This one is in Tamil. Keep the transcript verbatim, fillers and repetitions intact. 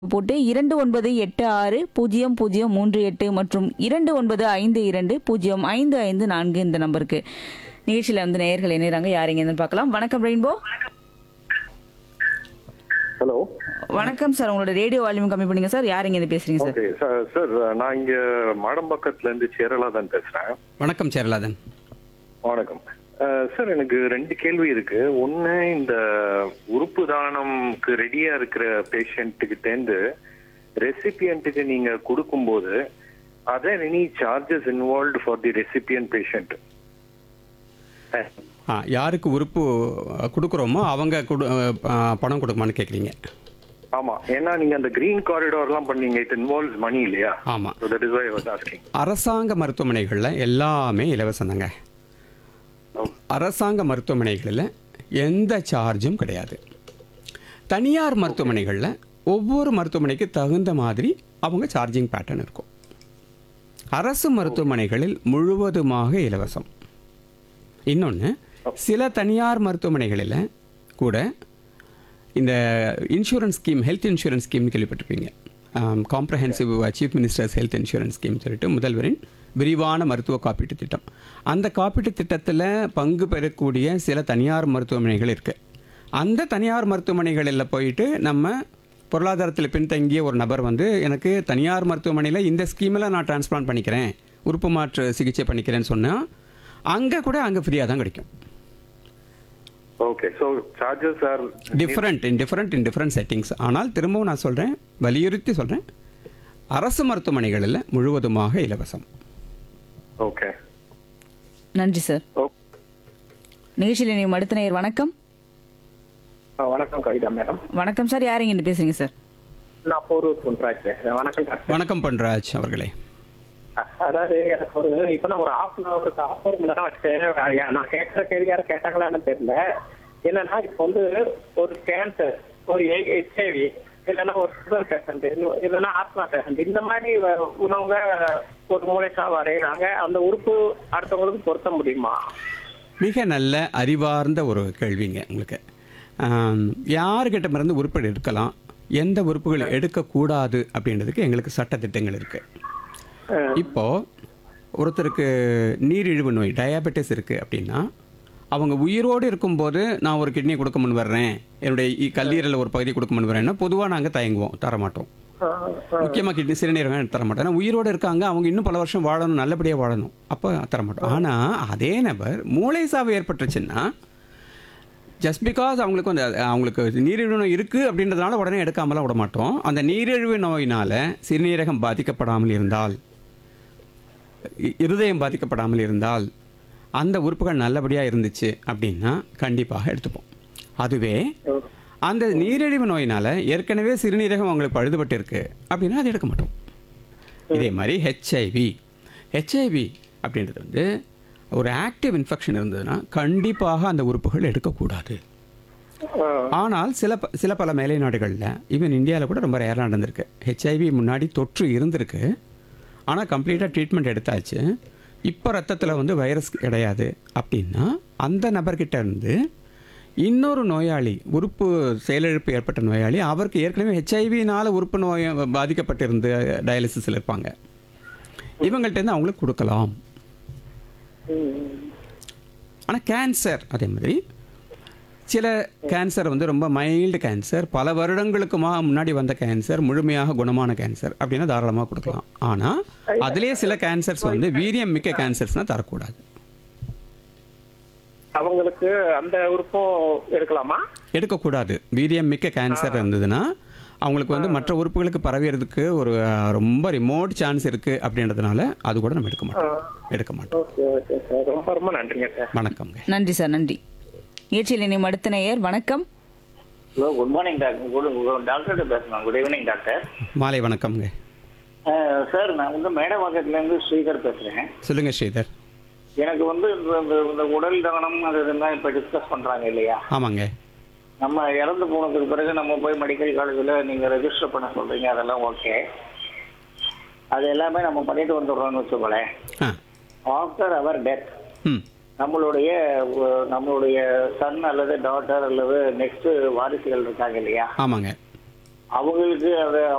போட்டு இரண்டு ஒன்பது எட்டு ஆறு பூஜ்ஜியம் பூஜ்ஜியம் மூன்று எட்டு மற்றும் இரண்டு ஒன்பது ஐந்து இரண்டு பூஜ்ஜியம் ஐந்து ஐந்து நான்கு இந்த நம்பருக்கு நிகழ்ச்சியில் வந்து நேயர்கள் இணைறாங்க. யார் எங்கன்னு பார்க்கலாம். வணக்கம் ரெயின்போ. ஹலோ, வணக்கம் சார். உங்களோட ரேடியோ வால்யூம் கம்மி பண்ணுங்க சார். யார் எங்க பேசுறீங்க சார்? Okay sir. சார் நான் இங்க மாடம்பாக்கத்துல இருந்து சேரலாதான் பேசுறேன். வணக்கம் சேரலாதன். வணக்கம் அஹ், சார். எனக்கு ரெண்டு கேள்வி இருக்கு. ஒன்னு, இந்த உறுப்பு தானம்க்கு ரெடியா இருக்கிற பேஷண்ட்டுக்கிட்டேருந்து ரெசிபியன்ட்டுக்கு நீங்க கொடுக்கும்போது other any charges involved for the recipient patient? ஆ யாருக்கு உறுப்பு கொடுக்குறோமோ அவங்க கொடு ஆ, பணம் கொடுக்குமான்னு கேட்குறீங்க. ஆமா, ஏன்னா நீங்க அந்த கிரீன் காரிடார்லாம் பண்ணீங்க, இட் இன்வால்வ்ஸ் மணி இல்லையா? ஆமாம். So that is why I was asking. அரசாங்க மருத்துவமனைகளில் எல்லாமே இலவசம் தாங்க. அரசாங்க மருத்துவமனைகளில் எந்த சார்ஜும் கிடையாது. தனியார் மருத்துவமனைகளில் ஒவ்வொரு மருத்துவமனைக்கு தகுந்த மாதிரி அவங்க சார்ஜிங் பேட்டர்ன் இருக்கும். அரசு மருத்துவமனைகளில் முழுவதுமாக இலவசம். இன்னொன்று, சில தனியார் மருத்துவமனைகளில் கூட இந்த இன்சூரன்ஸ் ஸ்கீம், ஹெல்த் இன்சூரன்ஸ் ஸ்கீம்னு கேள்விப்பட்டிருப்பீங்க. Comprehensive chief ministers health insurance scheme சொல்லிட்டு முதல்வரின் விரிவான மருத்துவ காப்பீட்டு திட்டம். அந்த காப்பீட்டு திட்டத்தில் பங்கு பெறக்கூடிய சில தனியார் மருத்துவமனைகள் இருக்குது. அந்த தனியார் மருத்துவமனைகளில் போயிட்டு நம்ம பொருளாதாரத்தில் பின்தங்கிய ஒரு நபர் வந்து எனக்கு தனியார் மருத்துவமனையில் இந்த ஸ்கீமில் நான் டிரான்ஸ்பிளான்ட் பண்ணிக்கிறேன், உறுப்பு மாற்று சிகிச்சை பண்ணிக்கிறேன்னு சொன்னால் அங்கே கூட அங்கே ஃப்ரீயாக தான் கிடைக்கும். Okay, so charges are different in different in different settings. ஆனால் திரும்பவும் நான் சொல்கிறேன், வலியுறுத்தி சொல்கிறேன், அரசு மருத்துவமனைகளில் முழுவதுமாக இலவசம். ஓகே, நன்றி சார். ஓ நிகழ்ச்சியில் இணையும் அடுத்த நேயர். வணக்கம். வணக்கம் கவிதா மேடம். வணக்கம் சார். யார் எங்க பேசுறீங்க சார்? நான் போரூர் பொன்ராஜ் பேசுறேன். வணக்கம் டாக்டர். வணக்கம் பண்ராஜ் அவர்களே. அதாவது எனக்கு ஒரு இப்போ நான் ஒரு ஹாஃப் அன் ஹவருக்கு ஆஃபர் தான் வச்சேன். நான் கேட்குற கேள்வி யாரும் கேட்டாங்களான்னு தெரியல. என்னன்னா இப்போ வந்து ஒரு கேன்சர், ஒரு ஹெச்ஐவி, இல்லைன்னா ஒரு சுகர் பேஷண்ட், இல்லைன்னா ஆஸ்மா பேஷண்ட், இந்த மாதிரி உணவுங்க ஒரு மூளைக்கா வரைகிறாங்க. அந்த உறுப்பு அடுத்தவங்களுக்கு பொருத்த முடியுமா? மிக நல்ல அறிவார்ந்த ஒரு கேள்விங்க உங்களுக்கு. ஆம், யாருக்கிட்ட மருந்து உறுப்பு எடுக்கலாம், எந்த உறுப்புகள் எடுக்கக்கூடாது அப்படின்றதுக்கு எங்களுக்கு சட்டத்திட்டங்கள் இருக்குது. இப்போது ஒருத்தருக்கு நீரிழிவு நோய் டயாபெட்டிஸ் இருக்குது அப்படின்னா அவங்க உயிரோடு இருக்கும்போது நான் ஒரு கிட்னி கொடுக்க முன் வர்றேன், என்னுடைய இ- கல்லீரலில் ஒரு பகுதி கொடுக்க முன் வர்றேன்னா பொதுவாக நாங்கள் தயங்குவோம், தரமாட்டோம். முக்கியமாக கிட்னி சிறுநீரகம் தரமாட்டோம். ஏன்னா உயிரோடு இருக்காங்க, அவங்க இன்னும் பல வருஷம் வாழணும், நல்லபடியாக வாழணும், அப்போ தரமாட்டோம். ஆனால் அதே நபர் மூளை சாவு ஏற்பட்டுருச்சுன்னா ஜஸ்ட் பிகாஸ் அவங்களுக்கு வந்து அவங்களுக்கு நீரிழிவு நோய் இருக்குது அப்படின்றதுனால உடனே எடுக்காமலாம் விட மாட்டோம். அந்த நீரிழிவு நோயினால் சிறுநீரகம் பாதிக்கப்படாமல் இருந்தால், இ- இருதயம் பாதிக்கப்படாமல் இருந்தால், அந்த உறுப்புகள் நல்லபடியாக இருந்துச்சு அப்படின்னா கண்டிப்பாக எடுத்துப்போம். அதுவே அந்த நீரிழிவு நோயினால் ஏற்கனவே சிறுநீரகம் அவங்களுக்கு பழுதுபட்டு இருக்கு அப்படின்னா அது எடுக்க மாட்டோம். இதே மாதிரி ஹெச்ஐவி ஹெச்ஐவி அப்படின்றது வந்து ஒரு ஆக்டிவ் இன்ஃபெக்ஷன் இருந்ததுன்னா கண்டிப்பாக அந்த உறுப்புகள் எடுக்கக்கூடாது. ஆனால் சில ப- சில பல மேலை நாடுகளில், ஈவன் இந்தியாவில் கூட ரொம்ப ரேராக நடந்திருக்கு. ஹெச்ஐவி முன்னாடி தொற்று இருந்திருக்கு, ஆனால் கம்ப்ளீட்டாக ட்ரீட்மெண்ட் எடுத்தாச்சு, இப்போ ரத்தத்தில் வந்து வைரஸ் கிடையாது அப்படின்னா அந்த நபர்கிட்ட இருந்து இன்னொரு நோயாளி, உறுப்பு செயலிழப்பு ஏற்பட்ட நோயாளி, அவருக்கு ஏற்கனவே ஹெச்ஐவினால் உறுப்பு நோய் பாதிக்கப்பட்டிருந்து டயாலிசிஸில் இருப்பாங்க, இவங்கள்ட்டேருந்து அவங்களுக்கு கொடுக்கலாம். ஆனால் கேன்சர் அதே மாதிரி சில கேன்சர் வந்து ரொம்ப மைல்டு கேன்சர், பல வருடங்களுக்குமா முன்னாடி வந்த கேன்சர், முழுமையாக குணமான கேன்சர் அப்படின்னா தாராளமாக கொடுக்கலாம். ஆனால் அதுலேயே சில கேன்சர்ஸ் வந்து வீரியம் மிக்க கேன்சர்ஸ்னால் தரக்கூடாது. அவங்களுக்கு அந்த உறுப்பும் எடுக்கலாமா? எடுக்கக்கூடாது. வீரியம் மிக்க கேன்சர் இருந்ததுன்னா அவங்களுக்கு வந்து மற்ற உறுப்புகளுக்கு பரவிறதுக்கு ஒரு அஹ், ரொம்ப ரிமோட் சான்ஸ் இருக்குது அப்படின்றதுனால அது கூட நம்ம எடுக்க மாட்டோம் எடுக்க மாட்டோம் ஓகே ஓகே சார். ரொம்ப ரொம்ப நன்றிங்க சார். வணக்கம்ங்க. நன்றி சார். நன்றி. நிகழ்ச்சியில் இணையும் அடுத்த நேயர். வணக்கம். Hello, good morning doctor. Good டாக்டர்கிட்ட பேசுகிறேன். Good evening doctor. மாலை வணக்கம்ங்க. சார், நான் வந்து மேடவாக்கத்துலேருந்து ஸ்ரீதர் பேசுகிறேன். சொல்லுங்கள் ஸ்ரீதர். எனக்கு வந்து இந்த இந்த- இந்த உடல் தானம் அது இதெல்லாம் இப்போ டிஸ்கஸ் பண்ணுறாங்க இல்லையா? ஆமாங்க. நம்ம இறந்து போனதுக்கு பிறகு நம்ம போய் மெடிக்கல் காலேஜில் நீங்கள் ரெஜிஸ்டர் பண்ண சொல்கிறீங்க, அதெல்லாம் ஓகே. அது எல்லாமே நம்ம பண்ணிட்டு வந்துடுறோம்னு வச்சுக்கோங்களேன். ஆ ஆஃப்டர் அவர் டெத் ம் நம்மளுடைய அஹ், நம்மளுடைய சன் அல்லது டாட்டர் அல்லது நெக்ஸ்ட் வாரிசுகள் இருக்காங்க இல்லையா? ஆமாங்க. அவங்களுக்கு அதை